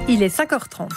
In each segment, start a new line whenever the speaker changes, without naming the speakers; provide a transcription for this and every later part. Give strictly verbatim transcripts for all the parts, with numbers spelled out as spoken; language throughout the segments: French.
Il est cinq heures trente.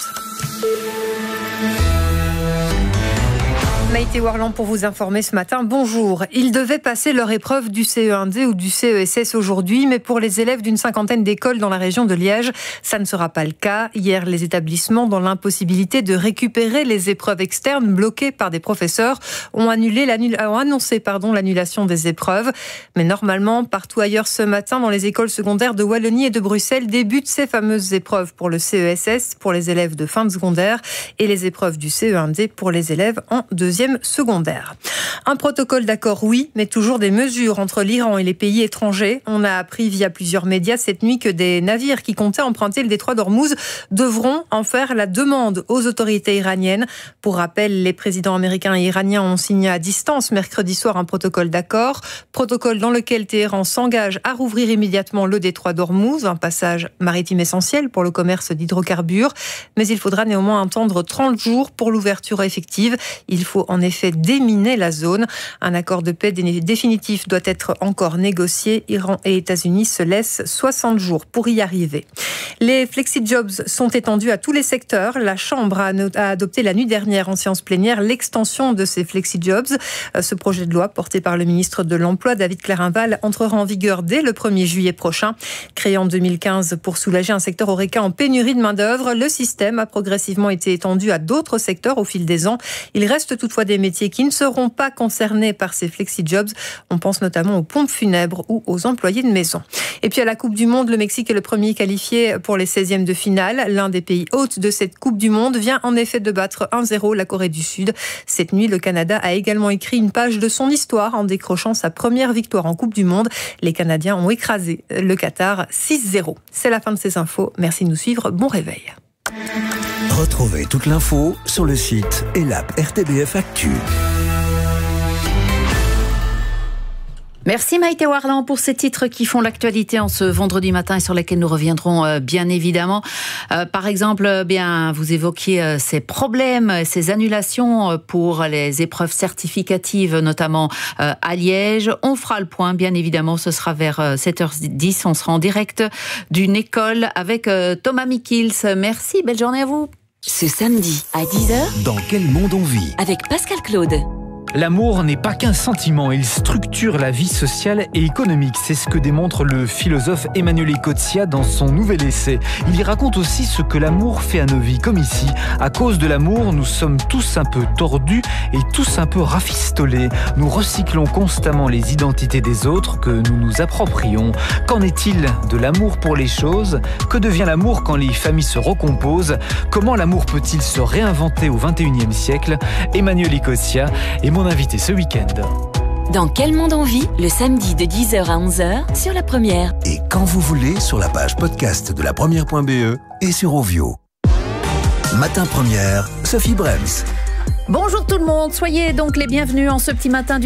Maïté Warland pour vous informer ce matin. Bonjour. Ils devaient passer leur épreuve du C E un D ou du C E S S aujourd'hui, mais pour les élèves d'une cinquantaine d'écoles dans la région de Liège, ça ne sera pas le cas. Hier, les établissements, dans l'impossibilité de récupérer les épreuves externes bloquées par des professeurs, ont, annulé ont annoncé pardon, l'annulation des épreuves. Mais normalement, partout ailleurs ce matin, dans les écoles secondaires de Wallonie et de Bruxelles, débutent ces fameuses épreuves pour le C E S S, pour les élèves de fin de secondaire, et les épreuves du C E un D pour les élèves en deuxième secondaire. Un protocole d'accord, oui, mais toujours des mesures entre l'Iran et les pays étrangers. On a appris via plusieurs médias cette nuit que des navires qui comptaient emprunter le détroit d'Ormuz devront en faire la demande aux autorités iraniennes. Pour rappel, les présidents américains et iraniens ont signé à distance mercredi soir un protocole d'accord, protocole dans lequel Téhéran s'engage à rouvrir immédiatement le détroit d'Ormuz, un passage maritime essentiel pour le commerce d'hydrocarbures. Mais il faudra néanmoins attendre trente jours pour l'ouverture effective. Il faut en effet déminer la zone. Un accord de paix définitif doit être encore négocié. Iran et États-Unis se laissent soixante jours pour y arriver. Les flexi-jobs sont étendus à tous les secteurs. La Chambre a adopté la nuit dernière en séance plénière l'extension de ces flexi-jobs. Ce projet de loi, porté par le ministre de l'Emploi, David Clarinval, entrera en vigueur dès le premier juillet prochain. Créé en deux mille quinze pour soulager un secteur horeca en pénurie de main-d'œuvre, le système a progressivement été étendu à d'autres secteurs au fil des ans. Il reste toutefois des métiers qui ne seront pas concernés par ces flexi-jobs. On pense notamment aux pompes funèbres ou aux employés de maison. Et puis à la Coupe du Monde, le Mexique est le premier qualifié pour les seizièmes de finale. L'un des pays hôtes de cette Coupe du Monde vient en effet de battre un zéro la Corée du Sud. Cette nuit, le Canada a également écrit une page de son histoire en décrochant sa première victoire en Coupe du Monde. Les Canadiens ont écrasé le Qatar six zéro. C'est la fin de ces infos. Merci de nous suivre. Bon réveil.
Retrouvez toute l'info sur le site et l'app R T B F Actu.
Merci Maïté Warland pour ces titres qui font l'actualité en ce vendredi matin et sur lesquels nous reviendrons euh, bien évidemment. Euh, par exemple, euh, bien vous évoquiez euh, ces problèmes, ces annulations euh, pour les épreuves certificatives, notamment euh, à Liège. On fera le point, bien évidemment, ce sera vers euh, sept heures dix. On sera en direct d'une école avec euh, Thomas Mikils. Merci, belle journée à vous.
Ce samedi à dix heures,
dans quel monde on vit
avec Pascal Claude.
L'amour n'est pas qu'un sentiment, il structure la vie sociale et économique. C'est ce que démontre le philosophe Emanuele Cozzia dans son nouvel essai. Il y raconte aussi ce que l'amour fait à nos vies, comme ici. À cause de l'amour, nous sommes tous un peu tordus et tous un peu rafistolés. Nous recyclons constamment les identités des autres que nous nous approprions. Qu'en est-il de l'amour pour les choses ? Que devient l'amour quand les familles se recomposent ? Comment l'amour peut-il se réinventer au vingt et unième siècle ? Emanuele Cozzia est mon invité ce week-end.
Dans quel monde on vit, le samedi de dix heures à onze heures sur La Première.
Et quand vous voulez sur la page podcast de la première point b e et sur Ovio. Matin Première, Sophie Brems.
Bonjour tout le monde, soyez donc les bienvenus en ce petit matin du